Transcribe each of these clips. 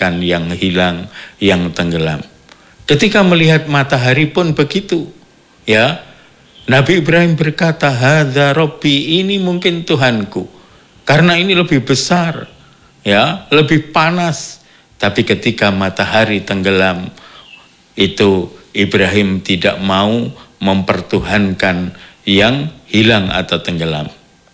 mempertuhankan yang hilang, yang tenggelam. Ketika melihat matahari pun begitu, ya. Nabi Ibrahim berkata, hadza Rabbi, ini mungkin Tuhanku, karena ini lebih besar, ya, lebih panas. Tapi ketika matahari tenggelam, itu Ibrahim tidak mau mempertuhankan yang hilang atau tenggelam.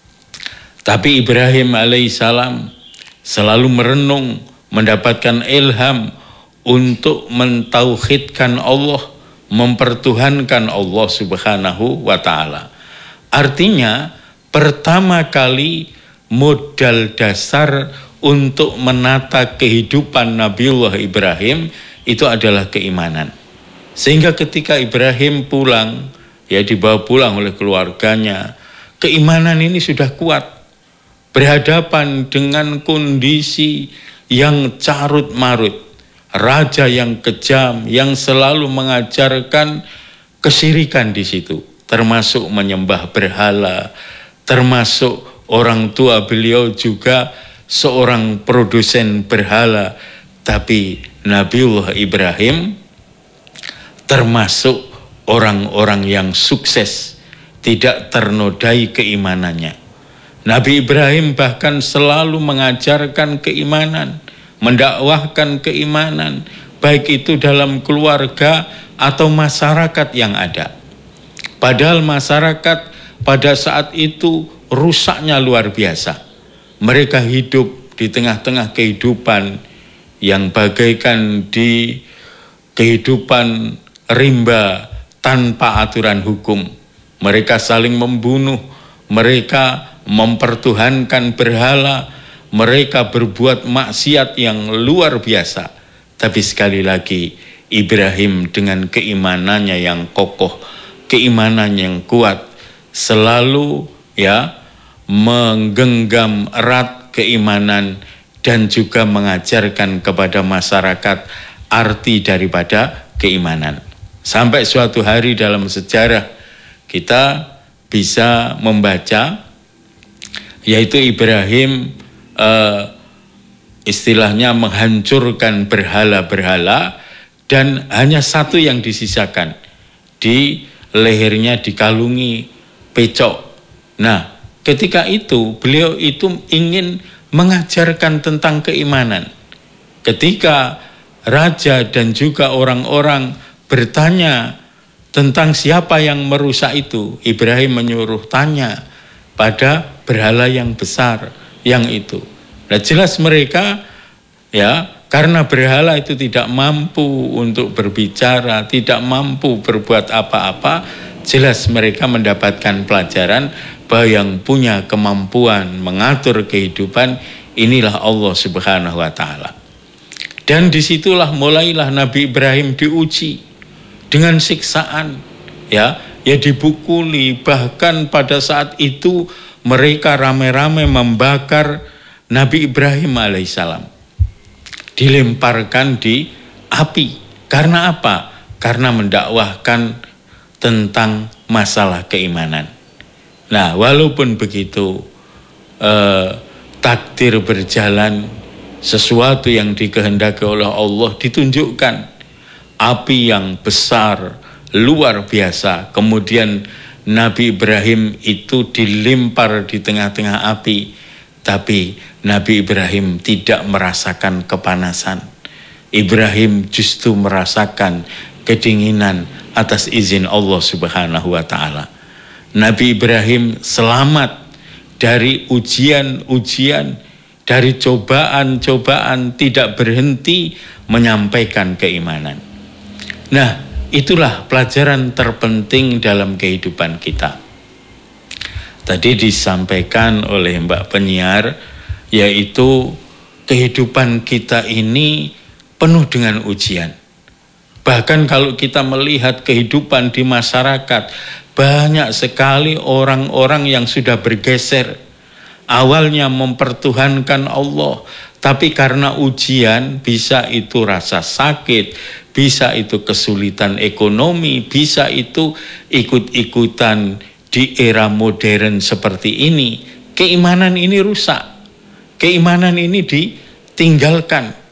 Tapi Ibrahim alaihissalam selalu merenung, mendapatkan ilham untuk mentauhidkan Allah, mempertuhankan Allah subhanahu wa ta'ala. Artinya pertama kali modal dasar untuk menata kehidupan Nabiullah Ibrahim itu adalah keimanan. Sehingga ketika Ibrahim pulang, ya dibawa pulang oleh keluarganya, keimanan ini sudah kuat. Berhadapan dengan kondisi yang carut marut, raja yang kejam, yang selalu mengajarkan kesyirikan di situ, termasuk menyembah berhala, termasuk orang tua beliau juga seorang produsen berhala. Tapi Nabiullah Ibrahim termasuk orang-orang yang sukses, tidak ternodai keimanannya. Nabi Ibrahim bahkan selalu mengajarkan keimanan, mendakwahkan keimanan, baik itu dalam keluarga atau masyarakat yang ada. Padahal masyarakat pada saat itu rusaknya luar biasa. Mereka hidup di tengah-tengah kehidupan yang bagaikan di kehidupan rimba tanpa aturan hukum. Mereka saling membunuh, mereka mempertuhankan berhala, mereka berbuat maksiat yang luar biasa. Tapi sekali lagi Ibrahim dengan keimanannya yang kokoh, keimanan yang kuat, selalu ya menggenggam erat keimanan dan juga mengajarkan kepada masyarakat arti daripada keimanan. Sampai suatu hari dalam sejarah kita bisa membaca, yaitu Ibrahim istilahnya menghancurkan berhala-berhala dan hanya satu yang disisakan, di lehernya dikalungi pecok. Nah, ketika itu beliau itu ingin mengajarkan tentang keimanan. Ketika raja dan juga orang-orang bertanya tentang siapa yang merusak itu, Ibrahim menyuruh tanya pada berhala yang besar yang itu. Nah, jelas mereka ya, karena berhala itu tidak mampu untuk berbicara, tidak mampu berbuat apa-apa, jelas mereka mendapatkan pelajaran bahwa yang punya kemampuan mengatur kehidupan inilah Allah Subhanahu wa ta'ala. Dan disitulah mulailah Nabi Ibrahim diuji dengan siksaan, ya dipukuli. Bahkan pada saat itu mereka rame-rame membakar Nabi Ibrahim alaihissalam, dilemparkan di api. Karena apa? Karena mendakwahkan tentang masalah keimanan. Nah, walaupun begitu, takdir berjalan, sesuatu yang dikehendaki oleh Allah ditunjukkan. Api yang besar, luar biasa. Kemudian Nabi Ibrahim itu dilempar di tengah-tengah api. Tapi Nabi Ibrahim tidak merasakan kepanasan. Ibrahim justru merasakan kedinginan atas izin Allah Subhanahu wa ta'ala. Nabi Ibrahim selamat dari ujian-ujian, dari cobaan-cobaan, tidak berhenti menyampaikan keimanan. Nah, itulah pelajaran terpenting dalam kehidupan kita. Tadi disampaikan oleh Mbak penyiar, yaitu kehidupan kita ini penuh dengan ujian. Bahkan kalau kita melihat kehidupan di masyarakat, banyak sekali orang-orang yang sudah bergeser. Awalnya mempertuhankan Allah, tapi karena ujian, bisa itu rasa sakit, bisa itu kesulitan ekonomi, bisa itu ikut-ikutan di era modern seperti ini. Keimanan ini rusak, keimanan ini ditinggalkan.